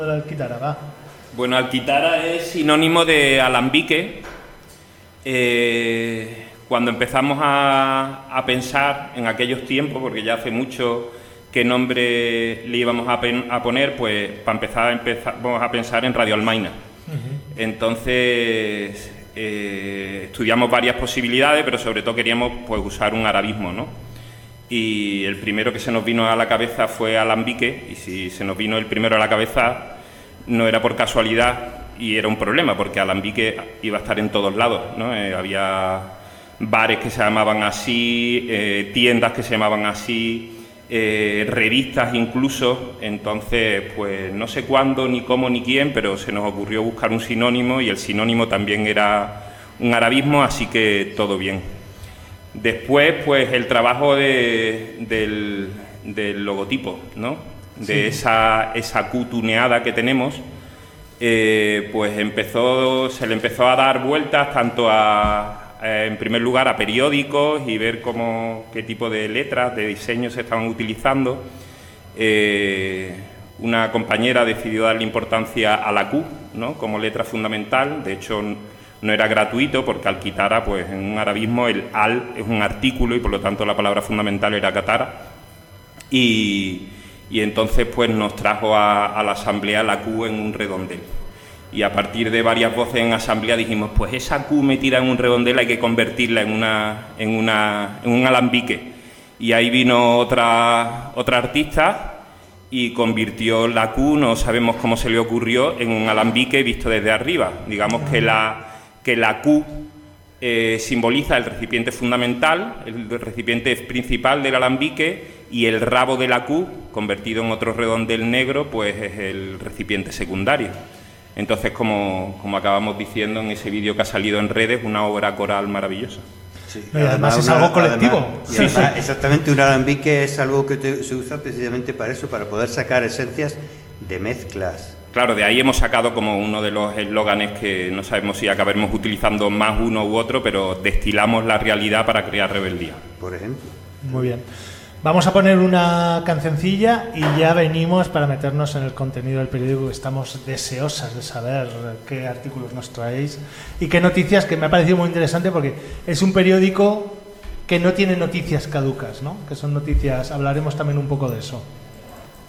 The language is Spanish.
la alquitara, va. Bueno, alquitara es sinónimo de alambique. Cuando empezamos a pensar en aquellos tiempos, porque ya hace mucho qué nombre le íbamos a poner, pues para empezamos a pensar en Radio Almaina. Entonces estudiamos varias posibilidades, pero sobre todo queríamos pues usar un arabismo, ¿no? Y el primero que se nos vino a la cabeza fue alambique, y si se nos vino el primero a la cabeza no era por casualidad y era un problema, porque alambique iba a estar en todos lados, ¿no? Había bares que se llamaban así, tiendas que se llamaban así, revistas incluso. Entonces pues no sé cuándo, ni cómo, ni quién, pero se nos ocurrió buscar un sinónimo, y el sinónimo también era un arabismo, así que todo bien. Después pues el trabajo del logotipo, ¿no? De esa Q tuneada que tenemos, pues se le empezó a dar vueltas tanto en primer lugar a periódicos y ver qué tipo de letras, de diseños se estaban utilizando. Una compañera decidió darle importancia a la Q, ¿no? Como letra fundamental. De hecho no era gratuito, porque alquitara, pues en un arabismo el al es un artículo y por lo tanto la palabra fundamental era catara. Y entonces pues nos trajo a la asamblea la Q en un redondel. Y a partir de varias voces en asamblea dijimos, pues esa Q metida en un redondel hay que convertirla en un alambique. Y ahí vino otra artista y convirtió la Q, no sabemos cómo se le ocurrió, en un alambique visto desde arriba. Digamos que la Q simboliza el recipiente fundamental, el recipiente principal del alambique, y el rabo de la Q, convertido en otro redondel negro, pues es el recipiente secundario. Entonces, como acabamos diciendo en ese vídeo que ha salido en redes, una obra coral maravillosa. Sí, y además es algo colectivo. Además, exactamente, un alambique es algo que se usa precisamente para eso, para poder sacar esencias de mezclas. Claro, de ahí hemos sacado como uno de los eslóganes que no sabemos si acabaremos utilizando más uno u otro, pero destilamos la realidad para crear rebeldía. Por ejemplo. Muy bien. Vamos a poner una cancioncilla y ya venimos para meternos en el contenido del periódico, que estamos deseosas de saber qué artículos nos traéis y qué noticias, que me ha parecido muy interesante porque es un periódico que no tiene noticias caducas, ¿no? Que son noticias, hablaremos también un poco de eso.